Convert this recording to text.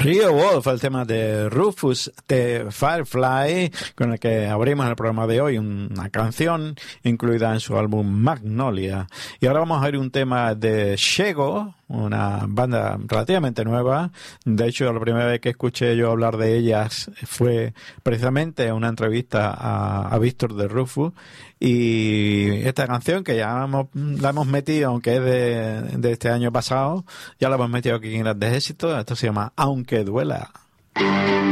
Rio Wolf, el tema de Rufus de Firefly, con el que abrimos el programa de hoy, una canción incluida en su álbum Magnolia. Y ahora vamos a ver un tema de Shego, una banda relativamente nueva. De hecho, la primera vez que escuché yo hablar de ellas fue precisamente en una entrevista a Víctor de Rufus. Y esta canción, que ya la hemos metido, aunque es de este año pasado, ya la hemos metido aquí en Grandes Éxitos. Esto se llama Aunque Duela.